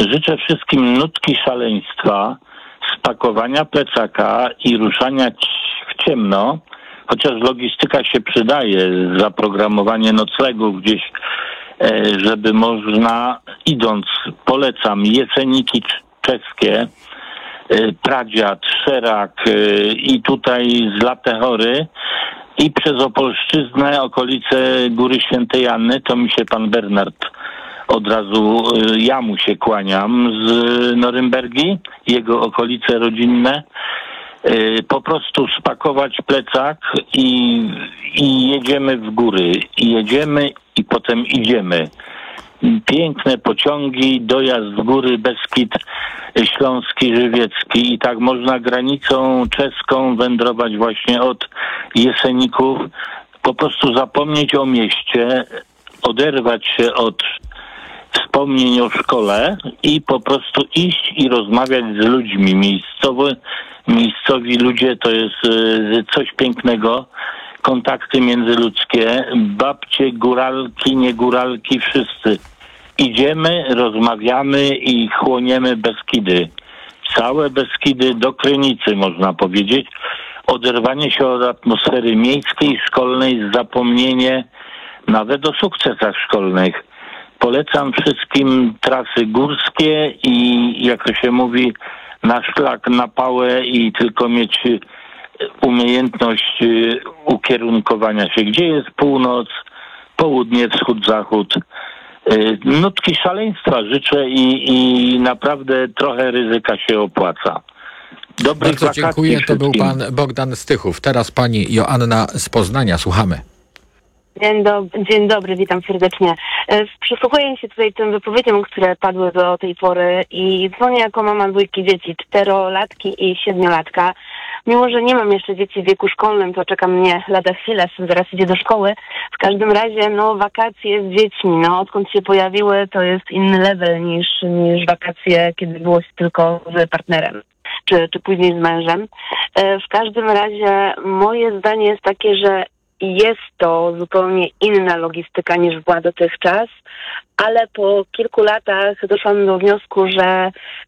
Życzę wszystkim nutki szaleństwa, spakowania plecaka i ruszania w ciemno, chociaż logistyka się przydaje, zaprogramowanie noclegów gdzieś, żeby można, idąc, polecam Jeseniki czeskie, Pradziad, Szerak i tutaj z Latechory i przez Opolszczyznę, okolice Góry Świętej Anny, to mi się pan Bernard od razu, ja mu się kłaniam z Norymbergi, jego okolice rodzinne. Po prostu spakować plecak i jedziemy w góry. I jedziemy i potem idziemy. Piękne pociągi, dojazd w góry, Beskid Śląski, Żywiecki i tak można granicą czeską wędrować właśnie od Jeseników, po prostu zapomnieć o mieście, oderwać się od wspomnień o szkole i po prostu iść i rozmawiać z ludźmi. Miejscowi ludzie to jest coś pięknego. Kontakty międzyludzkie, babcie, góralki, niegóralki, wszyscy. Idziemy, rozmawiamy i chłoniemy Beskidy. Całe Beskidy do Krynicy, można powiedzieć. Oderwanie się od atmosfery miejskiej, szkolnej, zapomnienie nawet o sukcesach szkolnych. Polecam wszystkim trasy górskie i, jak to się mówi, na szlak, na pałę i tylko mieć umiejętność ukierunkowania się. Gdzie jest północ, południe, wschód, zachód. Nutki szaleństwa życzę i naprawdę trochę ryzyka się opłaca. Dobrych Bardzo dziękuję. To był pan Bogdan Stychów. Teraz pani Joanna z Poznania. Słuchamy. Dzień dobry, witam serdecznie. Przysłuchuję się tutaj tym wypowiedziom, które padły do tej pory i dzwonię jako mama dwójki dzieci, 4-latki i 7-latka. Mimo że nie mam jeszcze dzieci w wieku szkolnym, to czeka mnie lada chwilę, zaraz idzie do szkoły. W każdym razie, wakacje z dziećmi, odkąd się pojawiły, to jest inny level niż wakacje, kiedy było się tylko z partnerem. Czy później z mężem. W każdym razie moje zdanie jest takie, że jest to zupełnie inna logistyka niż była dotychczas, ale po kilku latach doszłam do wniosku, że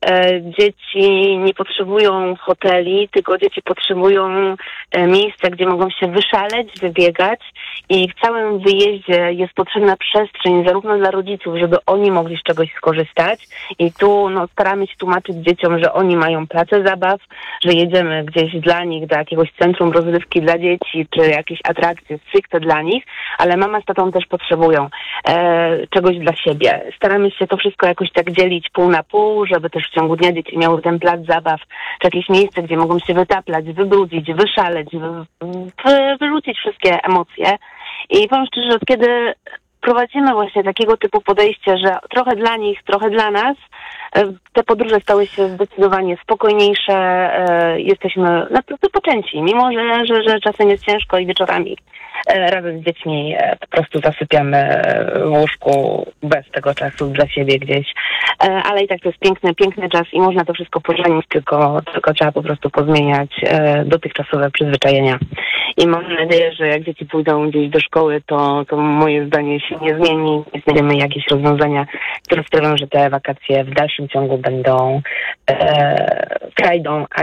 dzieci nie potrzebują hoteli, tylko dzieci potrzebują miejsca, gdzie mogą się wyszaleć, wybiegać i w całym wyjeździe jest potrzebna przestrzeń zarówno dla rodziców, żeby oni mogli z czegoś skorzystać i tu staramy się tłumaczyć dzieciom, że oni mają place zabaw, że jedziemy gdzieś dla nich do jakiegoś centrum rozrywki dla dzieci, czy jakieś atrakcje stricte dla nich, ale mama z tatą też potrzebują czegoś dla siebie. Staramy się to wszystko jakoś tak dzielić pół na pół, żeby też w ciągu dnia dzieci miały ten plac zabaw, czy jakieś miejsce, gdzie mogą się wytaplać, wybrudzić, wyszaleć, wyrzucić wszystkie emocje. I powiem szczerze, że od kiedy prowadzimy właśnie takiego typu podejście, że trochę dla nich, trochę dla nas, te podróże stały się zdecydowanie spokojniejsze, jesteśmy wypoczęci, mimo że czasem jest ciężko i wieczorami razem z dziećmi po prostu zasypiamy w łóżku bez tego czasu dla siebie gdzieś. Ale i tak to jest piękny czas i można to wszystko pożenić, tylko trzeba po prostu pozmieniać dotychczasowe przyzwyczajenia. I mam nadzieję, że jak dzieci pójdą gdzieś do szkoły, to moje zdanie się nie zmieni. Znajdziemy jakieś rozwiązania, które sprawią, że te wakacje w dalszym ciągu będą frajdą,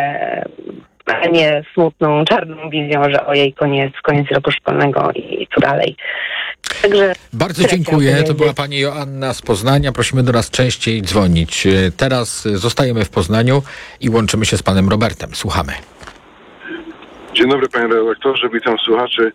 a nie smutną, czarną wizją, że ojej, koniec roku szkolnego i co dalej. Także bardzo dziękuję. To była pani Joanna z Poznania. Prosimy do nas częściej dzwonić. Teraz zostajemy w Poznaniu i łączymy się z panem Robertem. Słuchamy. Dzień dobry, panie redaktorze, witam słuchaczy.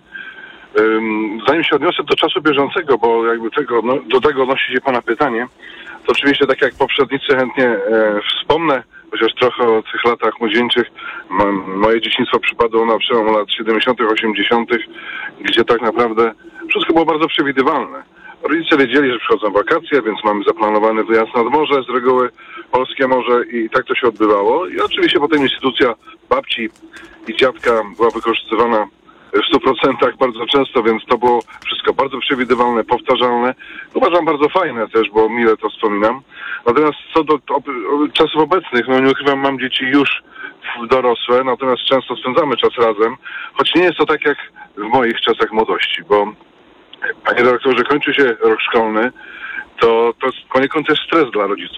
Zanim się odniosę do czasu bieżącego, bo jakby do tego odnosi się pana pytanie, to oczywiście tak jak poprzednicy chętnie wspomnę, chociaż trochę o tych latach młodzieńczych. Moje dzieciństwo przypadło na przełom lat 70., 80., gdzie tak naprawdę wszystko było bardzo przewidywalne. Rodzice wiedzieli, że przychodzą wakacje, więc mamy zaplanowany wyjazd nad morze, z reguły polskie morze i tak to się odbywało. I oczywiście potem instytucja babci i dziadka była wykorzystywana w 100% bardzo często, więc to było wszystko bardzo przewidywalne, powtarzalne. Uważam bardzo fajne też, bo mile to wspominam. Natomiast co do czasów obecnych, nie ukrywam, mam dzieci już dorosłe, natomiast często spędzamy czas razem, choć nie jest to tak jak w moich czasach młodości, bo panie redaktorze, kończy się rok szkolny, to poniekąd też stres dla rodziców.